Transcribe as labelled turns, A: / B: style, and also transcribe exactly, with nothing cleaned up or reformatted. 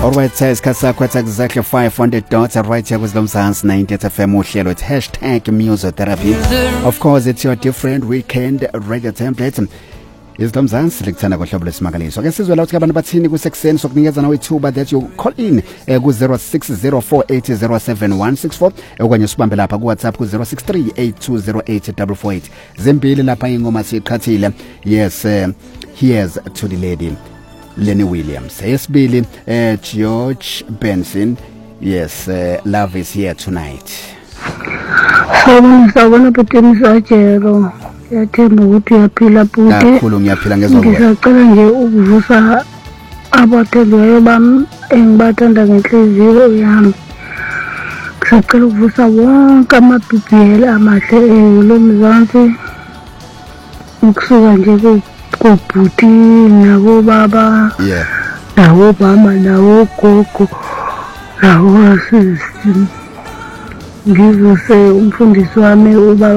A: Alright, says Kasakwa, it's exactly five on the dot right here with Lomzansi ninety F M uhlelo. It's hashtag Musotherapy. Of course, it's your different weekend radio template. Is Lomzansi likuthanda kohlobo lesimangaliso. Ke sizwe la ukuthi abantu bathini kusekuseni sokunikeza nawe ithuba that you call in eh, ku zero six zero four eight zero seven one six four okanye sibambe lapha ku WhatsApp ku zero six three eight two zero eight four four eight. Zembili lapha ingoma siqhathile. Yes, uh, here's to the lady Lenny Williams. Esbili uh, George Benson. Yes, uh, love is here tonight.
B: Sabona sabona butini Jero. Yathemba ukuthi uyaphila buti.
A: Kakhulu ngiyaphila ngezolo.
B: Ngisacela nje ukuvusa abathendiweyo bami engibathanda ngenhliziyo yami. Ngisacela ukuvusa wonke amabhibheli amahle eLomzansi. Ukusuka nje kubhuti nabo baba.
A: Yeah.
B: Nawo mama nawo gogo. Nawo sisi. Ngivuse umfundisi wami uba